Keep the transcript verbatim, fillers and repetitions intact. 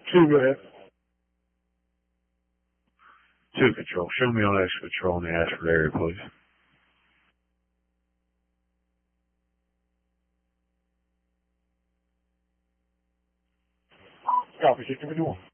Two, go ahead. Two control. Show me on exit control in the Ashford area, please. Copy, six fifty-one.